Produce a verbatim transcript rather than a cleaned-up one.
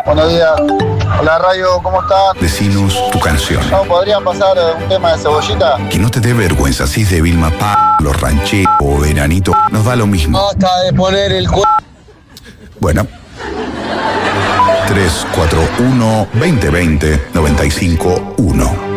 Buenos días. Hola, Radio, ¿cómo están? Decinos tu canción. ¿No podrían pasar un tema de Cebollita? Que no te dé vergüenza, si es de Vilma P, Los Rancheros o Veranito, nos da lo mismo. Basta de poner el cu... Bueno. tres cuatro uno, veinte veinte, noventa y cinco uno.